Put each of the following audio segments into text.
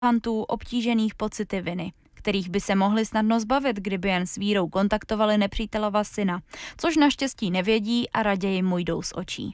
fantů obtížených pocity viny, kterých by se mohli snadno zbavit, kdyby jen s vírou kontaktovali nepřítelova syna, což naštěstí nevědí a raději mu jdou z očí.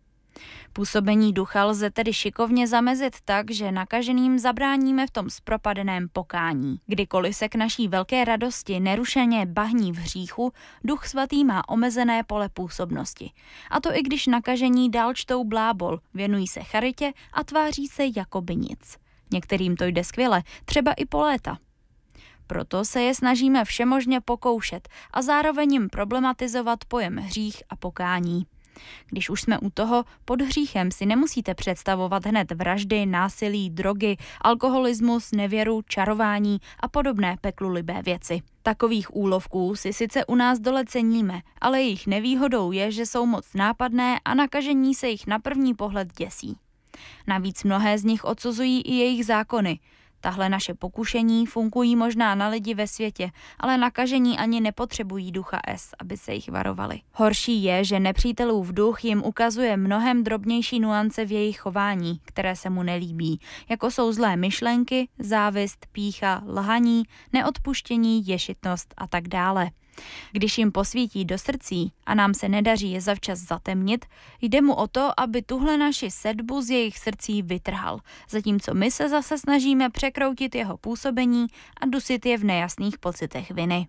Působení ducha lze tedy šikovně zamezit tak, že nakaženým zabráníme v tom zpropadeném pokání. Kdykoliv se k naší velké radosti nerušeně bahní v hříchu, Duch Svatý má omezené pole působnosti. A to i když nakažení dál čtou blábol, věnují se charitě a tváří se jakoby nic. Některým to jde skvěle, třeba i po léta. Proto se je snažíme všemožně pokoušet a zároveň jim problematizovat pojem hřích a pokání. Když už jsme u toho, pod hříchem si nemusíte představovat hned vraždy, násilí, drogy, alkoholismus, nevěru, čarování a podobné peklulibé věci. Takových úlovků si sice u nás dole ceníme, ale jejich nevýhodou je, že jsou moc nápadné a nakažení se jich na první pohled děsí. Navíc mnohé z nich odsuzují i jejich zákony. Tahle naše pokušení fungují možná na lidi ve světě, ale nakažení ani nepotřebují ducha S, aby se jich varovali. Horší je, že nepřítelův duch jim ukazuje mnohem drobnější nuance v jejich chování, které se mu nelíbí, jako jsou zlé myšlenky, závist, pýcha, lhaní, neodpuštění, ješitnost a tak dále. Když jim posvítí do srdcí a nám se nedaří je zavčas zatemnit, jde mu o to, aby tuhle naši sedbu z jejich srdcí vytrhal, zatímco my se zase snažíme překroutit jeho působení a dusit je v nejasných pocitech viny.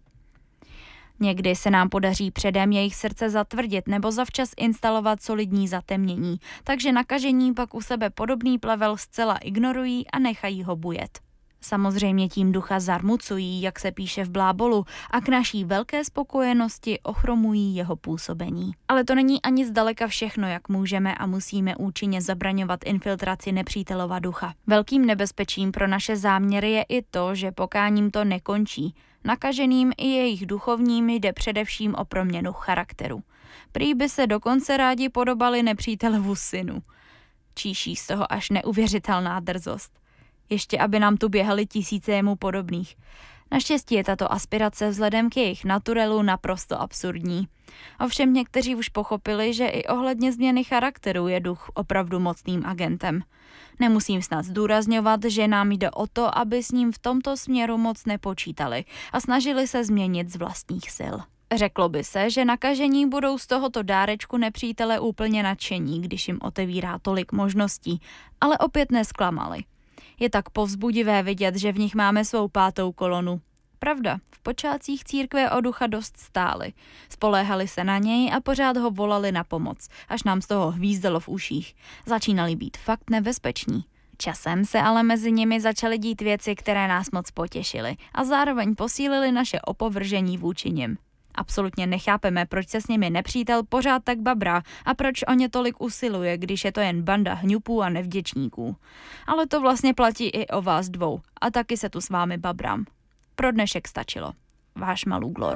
Někdy se nám podaří předem jejich srdce zatvrdit nebo zavčas instalovat solidní zatemnění, takže nakažení pak u sebe podobný plevel zcela ignorují a nechají ho bujet. Samozřejmě tím ducha zarmucují, jak se píše v blábolu, a k naší velké spokojenosti ochromují jeho působení. Ale to není ani zdaleka všechno, jak můžeme a musíme účinně zabraňovat infiltraci nepřítelova ducha. Velkým nebezpečím pro naše záměry je i to, že pokáním to nekončí. Nakaženým i jejich duchovním jde především o proměnu charakteru. Prý by se dokonce rádi podobali nepřítelovu synu. Číší z toho až neuvěřitelná drzost. Ještě aby nám tu běhali tisíce jemu podobných. Naštěstí je tato aspirace vzhledem k jejich naturelu naprosto absurdní. Ovšem někteří už pochopili, že i ohledně změny charakteru je duch opravdu mocným agentem. Nemusím snad zdůrazňovat, že nám jde o to, aby s ním v tomto směru moc nepočítali a snažili se změnit z vlastních sil. Řeklo by se, že nakažení budou z tohoto dárečku nepřítele úplně nadšení, když jim otevírá tolik možností, ale opět nesklamali. Je tak povzbudivé vidět, že v nich máme svou pátou kolonu. Pravda, v počátcích církve o ducha dost stáli. Spoléhali se na něj a pořád ho volali na pomoc, až nám z toho hvízdalo v uších. Začínali být fakt nebezpeční. Časem se ale mezi nimi začaly dít věci, které nás moc potěšily a zároveň posílily naše opovržení vůči nim. Absolutně nechápeme, proč se s nimi nepřítel pořád tak babrá a proč o ně tolik usiluje, když je to jen banda hňupů a nevděčníků. Ale to vlastně platí i o vás dvou a taky se tu s vámi babrám. Pro dnešek stačilo. Váš Maluglor.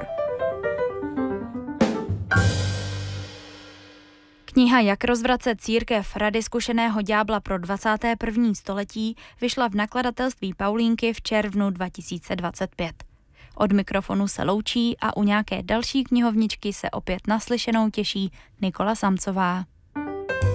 Kniha Jak rozvracet církev Rady zkušeného ďábla pro 21. století vyšla v nakladatelství Paulínky v červnu 2025. Od mikrofonu se loučí a u nějaké další knihovničky se opět naslyšenou těší Nikola Samcová.